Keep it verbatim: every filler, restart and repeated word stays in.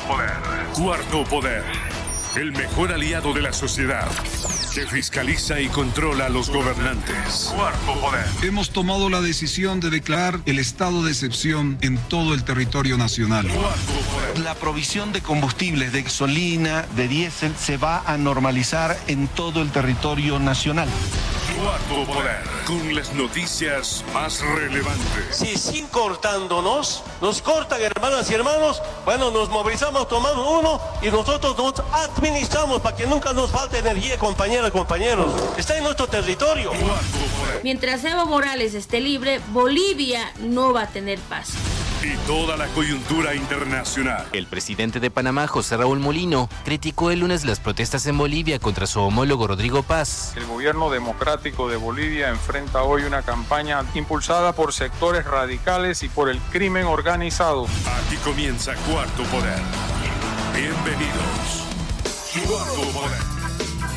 poder. Cuarto poder. El mejor aliado de la sociedad, que fiscaliza y controla a los gobernantes. Cuarto poder. Hemos tomado la decisión de declarar el estado de excepción en todo el territorio nacional. Cuarto poder. La provisión de combustibles, de gasolina, de diésel, se va a normalizar en todo el territorio nacional. Cuarto poder. Con las noticias más relevantes. Si sin cortándonos, nos cortan, hermanas y hermanos, bueno, nos movilizamos, tomamos uno y nosotros nos administramos para que nunca nos falte energía, compañeras, compañeros. Está en nuestro territorio. Mientras Evo Morales esté libre, Bolivia no va a tener paz. Y toda la coyuntura internacional. El presidente de Panamá, José Raúl Mulino, criticó el lunes las protestas en Bolivia contra su homólogo Rodrigo Paz. El gobierno democrático de Bolivia enfrenta hoy una campaña impulsada por sectores radicales y por el crimen organizado. Aquí comienza Cuarto Poder. Bienvenidos. Cuarto Poder.